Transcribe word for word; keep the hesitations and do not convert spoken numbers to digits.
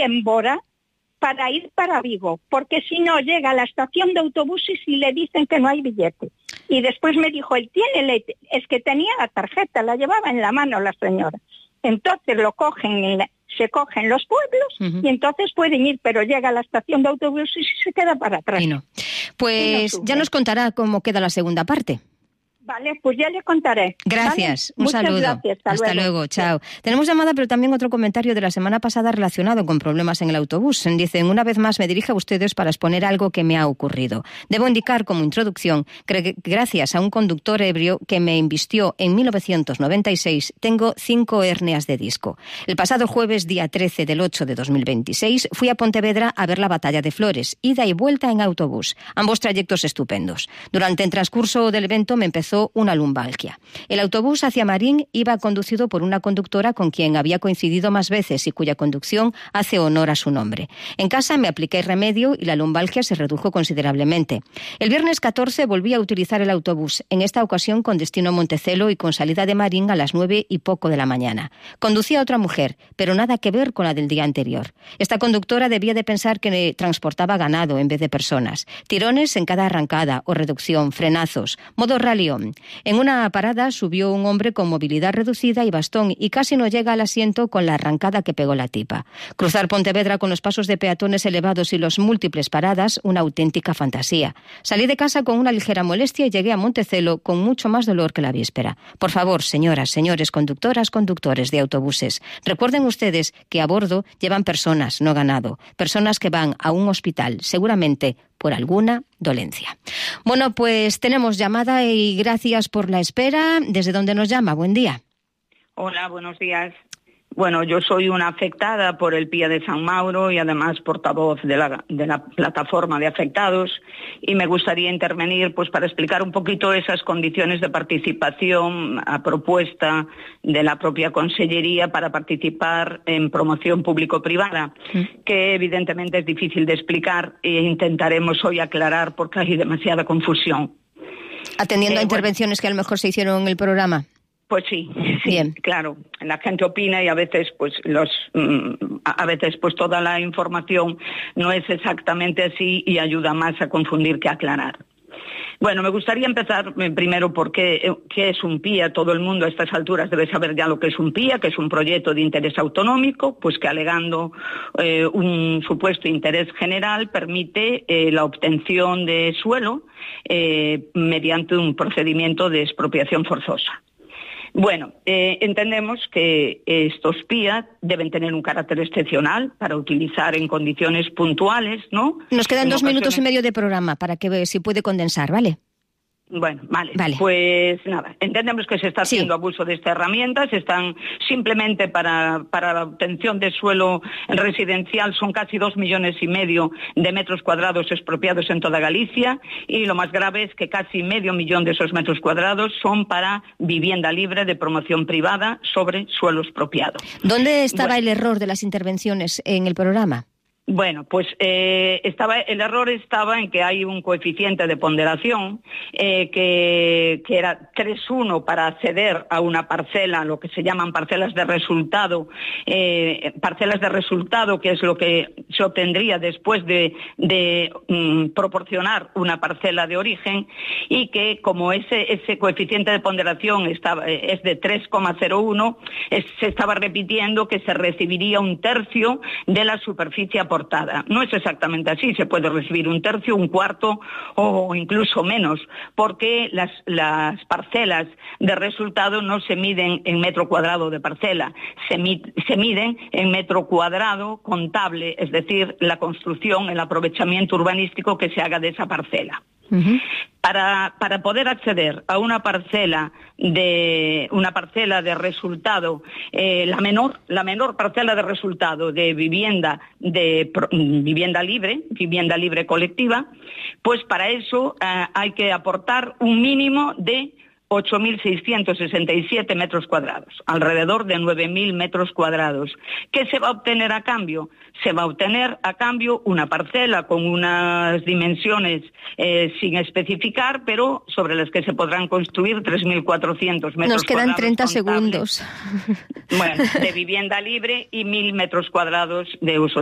en Bora para ir para Vigo, porque si no llega a la estación de autobuses y le dicen que no hay billete. Y después me dijo, él tiene, le-". es que tenía la tarjeta, la llevaba en la mano la señora. Entonces lo cogen, en la, se cogen los pueblos uh-huh. y entonces pueden ir, pero llega a la estación de autobuses y se queda para atrás. Y no. Pues no ya nos contará cómo queda la segunda parte. Vale, pues ya le contaré. Gracias, ¿vale? un Muchas saludo. Gracias. Hasta, Hasta luego, luego. Chao. Sí. Tenemos llamada, pero también otro comentario de la semana pasada relacionado con problemas en el autobús. Dicen, una vez más me dirijo a ustedes para exponer algo que me ha ocurrido. Debo indicar como introducción que gracias a un conductor ebrio que me embistió en mil novecientos noventa y seis, tengo cinco hernias de disco. El pasado jueves, día trece del ocho de dos mil veintiséis, fui a Pontevedra a ver la Batalla de Flores, ida y vuelta en autobús. Ambos trayectos estupendos. Durante el transcurso del evento me empezó una lumbalgia. El autobús hacia Marín iba conducido por una conductora con quien había coincidido más veces y cuya conducción hace honor a su nombre. En casa me apliqué remedio y la lumbalgia se redujo considerablemente. El viernes catorce volví a utilizar el autobús, en esta ocasión con destino a Montecelo y con salida de Marín a las nueve y poco de la mañana. Conducía a otra mujer, pero nada que ver con la del día anterior. Esta conductora debía de pensar que transportaba ganado en vez de personas. Tirones en cada arrancada o reducción, frenazos, modo ralión. En una parada subió un hombre con movilidad reducida y bastón y casi no llega al asiento con la arrancada que pegó la tipa. Cruzar Pontevedra con los pasos de peatones elevados y los múltiples paradas, una auténtica fantasía. Salí de casa con una ligera molestia y llegué a Montecelo con mucho más dolor que la víspera. Por favor, señoras, señores, conductoras, conductores de autobuses, recuerden ustedes que a bordo llevan personas, no ganado. Personas que van a un hospital, seguramente por alguna dolencia. Bueno, pues tenemos llamada y gracias por la espera. ¿Desde dónde nos llama? Buen día. Hola, buenos días. Bueno, yo soy una afectada por el P I A de San Mauro y además portavoz de la, de la plataforma de afectados y me gustaría intervenir pues para explicar un poquito esas condiciones de participación a propuesta de la propia Consellería para participar en promoción público-privada, sí. que evidentemente es difícil de explicar e intentaremos hoy aclarar porque hay demasiada confusión. Atendiendo eh, a intervenciones bueno, que a lo mejor se hicieron en el programa. Pues sí, sí, Bien. claro. La gente opina y a veces, pues, los, a veces, pues, toda la información no es exactamente así y ayuda más a confundir que a aclarar. Bueno, me gustaría empezar primero por qué, qué es un P I A. Todo el mundo a estas alturas debe saber ya lo que es un P I A, que es un proyecto de interés autonómico, pues que alegando eh, un supuesto interés general permite eh, la obtención de suelo eh, mediante un procedimiento de expropiación forzosa. Bueno, eh, entendemos que estos P I A deben tener un carácter excepcional para utilizar en condiciones puntuales, ¿no? Nos quedan en dos ocasiones... minutos y medio de programa para que si puede condensar, ¿vale? Bueno, vale. vale. Pues nada, entendemos que se está haciendo sí. abuso de esta herramienta, se están simplemente para, para la obtención de suelo residencial son casi dos millones y medio de metros cuadrados expropiados en toda Galicia y lo más grave es que casi medio millón de esos metros cuadrados son para vivienda libre de promoción privada sobre suelo expropiado. ¿Dónde estaba bueno, el error de las intervenciones en el programa? Bueno, pues eh, estaba, el error estaba en que hay un coeficiente de ponderación eh, que, que era tres uno para acceder a una parcela, lo que se llaman parcelas de resultado, eh, parcelas de resultado, que es lo que se obtendría después de, de mm, proporcionar una parcela de origen, y que como ese, ese coeficiente de ponderación estaba, es de tres coma cero uno, es, se estaba repitiendo que se recibiría un tercio de la superficie aportada. No es exactamente así, se puede recibir un tercio, un cuarto o incluso menos, porque las, las parcelas de resultado no se miden en metro cuadrado de parcela, se, mi, se miden en metro cuadrado contable, es decir, la construcción, el aprovechamiento urbanístico que se haga de esa parcela. Uh-huh. Para, para poder acceder a una parcela de una parcela de resultado, eh, la menor la menor parcela de resultado de vivienda de pro, vivienda libre, vivienda libre colectiva, pues para eso eh, hay que aportar un mínimo de ocho mil seiscientos sesenta y siete metros cuadrados, alrededor de nueve mil metros cuadrados. ¿Qué se va a obtener a cambio? Se va a obtener a cambio una parcela con unas dimensiones eh, sin especificar, pero sobre las que se podrán construir tres mil cuatrocientos metros cuadrados. Nos quedan treinta contables. segundos. Bueno, de vivienda libre y mil metros cuadrados de uso